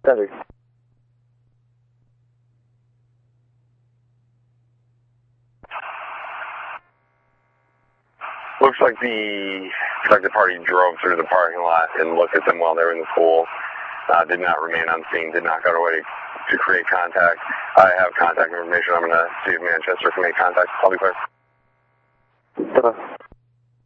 Cedric. Looks like the affected party drove through the parking lot and looked at them while they were in the pool. Did not remain on scene, did not go away to create contact. I have contact information. I'm going to see if Manchester can make contact. I'll be clear.